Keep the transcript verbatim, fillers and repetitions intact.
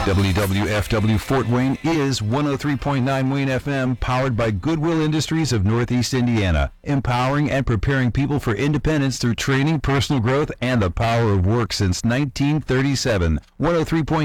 W W F W Fort Wayne is one oh three point nine Wayne F M, powered by Goodwill Industries of Northeast Indiana, empowering and preparing people for independence through training, personal growth, and the power of work since nineteen thirty-seven. one oh three point